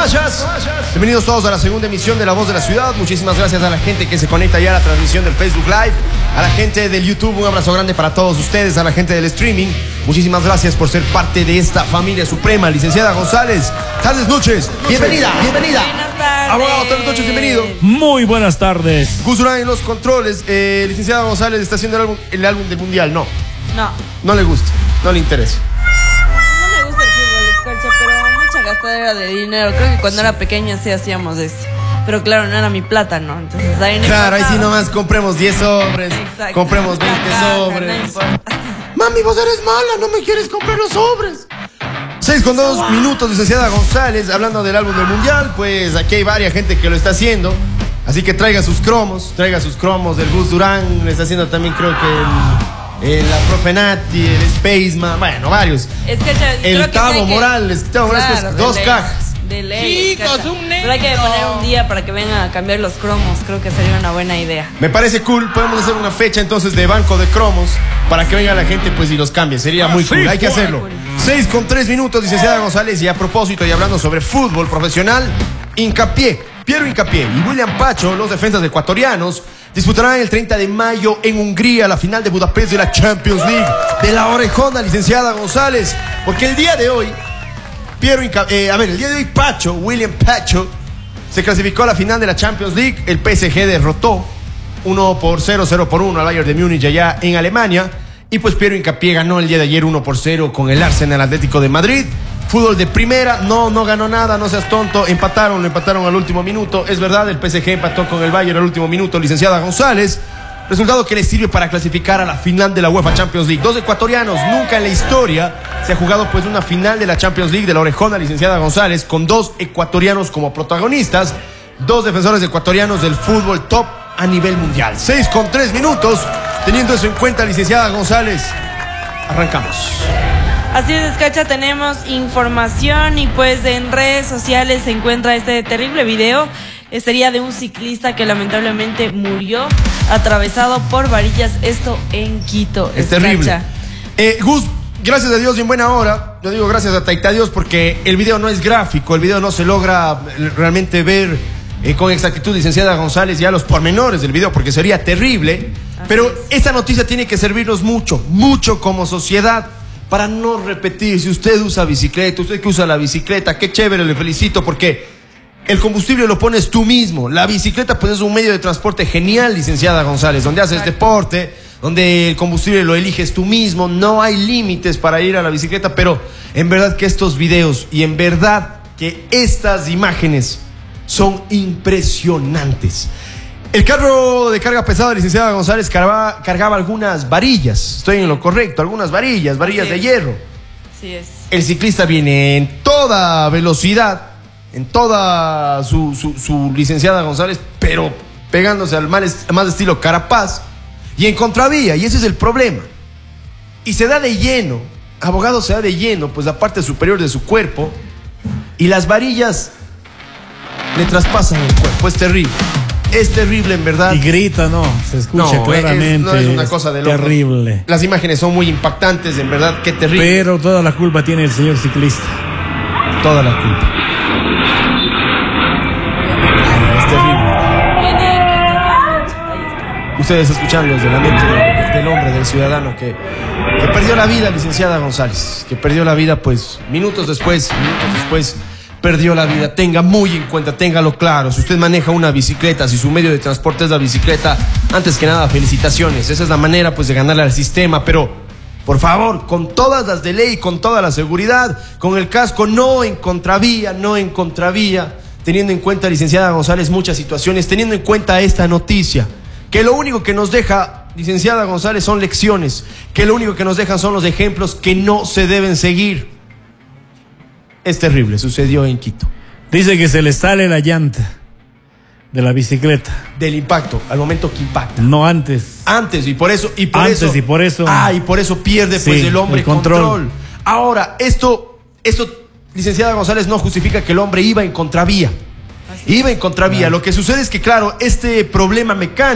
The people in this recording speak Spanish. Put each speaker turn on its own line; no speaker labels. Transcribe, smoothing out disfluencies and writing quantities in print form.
vayas. Bienvenidos todos a la segunda emisión de La Voz de la Ciudad. Muchísimas gracias a la gente que se conecta ya a la transmisión del Facebook Live. A la gente del YouTube, un abrazo grande para todos ustedes. A la gente del streaming, muchísimas gracias por ser parte de esta familia suprema. Licenciada González, tardes, noches, bienvenida.
Buenas tardes.
Abogado, tardes, noches, bienvenido.
Muy buenas tardes.
Gus Durán en los controles. Licenciada González está haciendo el álbum del Mundial. No le gusta, no le interesa.
No me gusta el fútbol, escucha, pero mucha gastadera de dinero. Creo que cuando era pequeña sí hacíamos eso. Pero claro, no era mi plata, ¿no? Entonces ahí no
Claro, ahí
importaba.
sí nomás compremos 10 sobres.
Exacto.
Compremos 20
Ajá,
sobres.
no importa.
Mami, vos eres mala, no me quieres comprar los sobres. 6:02 licenciada González, hablando del álbum del Mundial, pues aquí hay varias gente que lo está haciendo. Así que traiga sus cromos del Gus Durán, le está haciendo también creo que la Profe Nati, el Spaceman, bueno, varios.
Es que
El Tavo Morales,
claro,
dos
de ley,
cajas.
De ley.
Chicos,
escucha.
un
Pero hay que
negro.
poner un día para que vengan a cambiar los cromos. Creo que sería una buena idea.
Me parece cool, podemos hacer una fecha entonces de banco de cromos para que venga la gente pues y los cambie, sería muy cool, hay que hacerlo. 6:03, licenciada González, y a propósito y hablando sobre fútbol profesional, Piero Hincapié y William Pacho, los defensas ecuatorianos, disputarán el 30 de mayo en Hungría la final de Budapest de la Champions League de la Orejona, licenciada González, porque el día de hoy William Pacho se clasificó a la final de la Champions League. El PSG derrotó 0-1 al Bayern de Múnich allá en Alemania. Y pues Piero Hincapié ganó el día de ayer 1-0 con el Arsenal Atlético de Madrid. Fútbol de primera, no ganó nada, no seas tonto. Lo empataron al último minuto. Es verdad, el PSG empató con el Bayern al último minuto, licenciada González. Resultado que le sirve para clasificar a la final de la UEFA Champions League. Dos ecuatorianos, nunca en la historia se ha jugado pues una final de la Champions League de la Orejona, licenciada González, con dos ecuatorianos como protagonistas, dos defensores ecuatorianos del fútbol top a nivel mundial. 6:03, teniendo eso en cuenta, licenciada González, arrancamos.
Así es, Escacha, tenemos información y pues en redes sociales se encuentra este terrible video. Sería de un ciclista que lamentablemente murió atravesado por varillas, esto en Quito.
Es terrible. Gus, gracias a Dios y en buena hora. Yo digo gracias a Taita Dios porque el video no es gráfico, el video no se logra realmente ver con exactitud, licenciada González, ya los pormenores del video porque sería terrible. Pero esta noticia tiene que servirnos mucho como sociedad para no repetir. Si usted usa bicicleta, usted que usa la bicicleta, qué chévere, le felicito porque el combustible lo pones tú mismo. La bicicleta pues es un medio de transporte genial, licenciada González, donde haces deporte, donde el combustible lo eliges tú mismo, no hay límites para ir a la bicicleta, pero en verdad que estos videos y en verdad que estas imágenes son impresionantes. El carro de carga pesada, licenciada González, cargaba algunas varillas, estoy en lo correcto, algunas varillas de hierro.
Así es.
El ciclista viene en toda velocidad, en toda su licenciada González, pero pegándose al más estilo Carapaz y en contravía, y ese es el problema. Y se da de lleno, abogado, se da de lleno, pues la parte superior de su cuerpo, y las varillas le traspasan el cuerpo. Es terrible en verdad.
Y grita, no, se escucha
No,
claramente.
no es una cosa de loco.
terrible.
Las imágenes son muy impactantes, en verdad, qué terrible.
Pero toda la culpa tiene el señor ciclista.
Toda la culpa. Es terrible. Ustedes escuchando desde la mente del hombre, del ciudadano que perdió la vida, licenciada González, que perdió la vida pues minutos después perdió la vida. Tenga muy en cuenta, téngalo claro, si usted maneja una bicicleta, si su medio de transporte es la bicicleta, antes que nada felicitaciones, esa es la manera pues de ganarle al sistema, pero por favor, con todas las de ley, con toda la seguridad, con el casco, no en contravía, teniendo en cuenta, licenciada González, muchas situaciones, teniendo en cuenta esta noticia, que lo único que nos deja, licenciada González, son lecciones, que lo único que nos dejan son los ejemplos que no se deben seguir. Es terrible, sucedió en Quito.
Dice que se le sale la llanta de la bicicleta.
Del impacto, al momento que impacta.
No antes.
Antes, y por eso.
Y por
eso pierde pues
Sí,
el hombre
el control.
Ahora, esto, licenciada González, no justifica que el hombre iba en contravía. Iba en contravía. Claro. Lo que sucede es que, claro, este problema mecánico